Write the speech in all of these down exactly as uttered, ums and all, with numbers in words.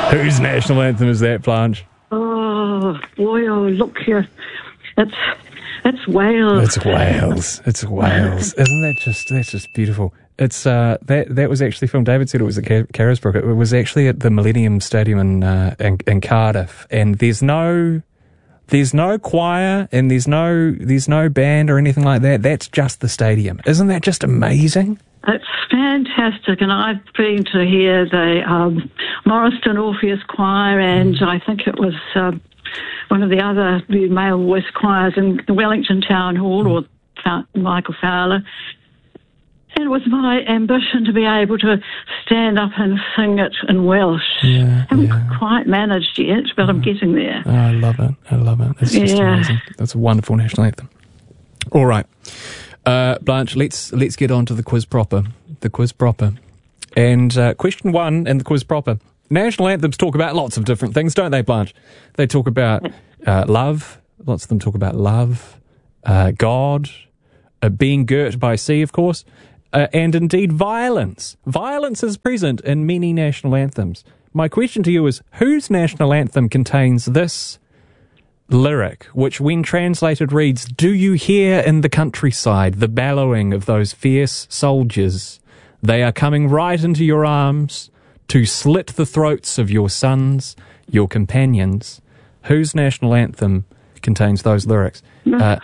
Whose national anthem is that, Blanche? Oh, boy, oh, look here. It's, it's Wales. It's Wales. It's Wales. Isn't that just, that's just beautiful. It's, uh, that, that was actually filmed, David said it was at Car- Carisbrook. It was actually at the Millennium Stadium in, uh, in, in Cardiff. And there's no, there's no choir and there's no, there's no band or anything like that. That's just the stadium. Isn't that just amazing? It's fantastic, and I've been to hear the um, Morriston Orpheus Choir, and I think it was um, one of the other the male voice choirs in the Wellington Town Hall, or Fa- Michael Fowler. And it was my ambition to be able to stand up and sing it in Welsh. Yeah, I haven't yeah. quite managed yet, but I'm getting there. Oh, I love it. I love it. It's just Yeah. amazing. That's a wonderful national anthem. All right. Uh, Blanche, let's let's get on to the quiz proper. The quiz proper. And uh, question one in the quiz proper. National anthems talk about lots of different things, don't they, Blanche? They talk about uh, love. Lots of them talk about love, uh, God, uh, being girt by sea, of course, uh, and indeed violence. Violence is present in many national anthems. My question to you is, whose national anthem contains this lyric, which when translated reads, "Do you hear in the countryside the bellowing of those fierce soldiers? They are coming right into your arms to slit the throats of your sons, your companions." Whose national anthem contains those lyrics? Uh,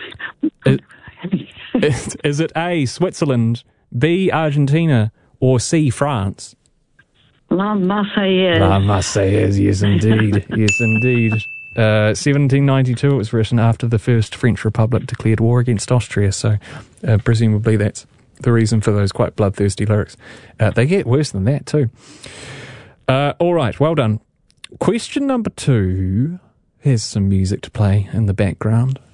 is, is it A, Switzerland, B, Argentina, or C, France? La Marseillaise. La Marseillaise, yes indeed, yes indeed. Uh, seventeen ninety-two, it was written after the First French Republic declared war against Austria, so uh, presumably that's the reason for those quite bloodthirsty lyrics. Uh, they get worse than that too. Uh, all right, well done. Question number two. Here's some music to play in the background.